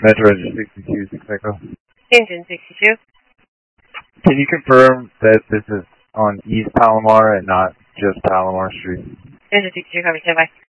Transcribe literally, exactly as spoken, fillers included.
Metro Engine sixty-two, six Echo. Engine sixty-two. Can you confirm that this is on East Palomar and not just Palomar Street? Engine sixty-two, cover, stand by.